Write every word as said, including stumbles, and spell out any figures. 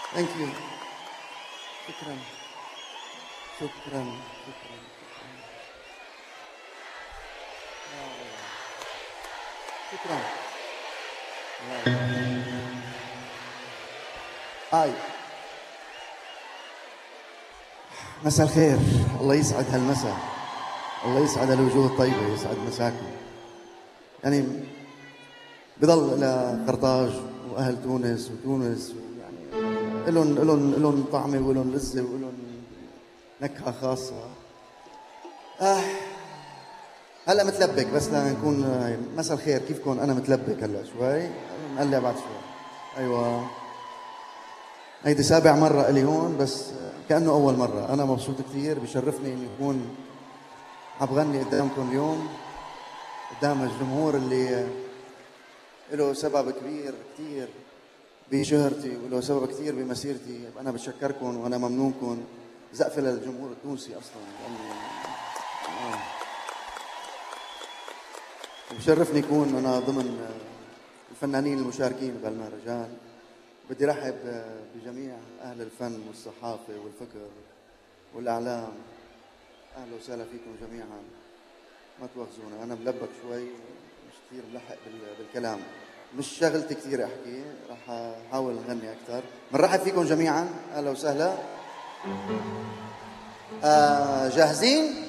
ثانك يو. شكرا شكرا شكرا. شكرا. هاي مساء الخير، الله يسعد هالمساء، الله يسعد الوجوه الطيبة، يسعد مساكم. يعني بضل إلى قرطاج وأهل تونس وتونس يعني إلهم إلهم إلهم طعمة وإلهم لذة وإلهم نكهة خاصة. آه هلا متلبك بس لنكون. مساء الخير، كيفكم؟ أنا متلبك هلا شوي، نقلع بعد شوي. أيوة، هيدي سابع مرة إلي هون بس كأنه أول مرة. أنا مبسوط كثير، بشرفني إني أكون عم بغني قدامكم اليوم، قدام الجمهور اللي له سبب كبير كثير بشهرتي وله سبب كثير بمسيرتي. أنا بتشكركم وأنا ممنونكم. زقفة للجمهور التونسي أصلاً يعني. آه. بشرفني أكون أنا ضمن الفنانين المشاركين بهالمهرجان. بدي رحب بجميع أهل الفن والصحافة والفكر والإعلام. أهلا وسهلا فيكم جميعا. ما تواخذونا، أنا ملبك شوي، مش كثير ملحق بالكلام، مش شغلتي كثير أحكي، رح أحاول أغني أكثر. بنرحب فيكم جميعا، أهلا وسهلا. آه جاهزين؟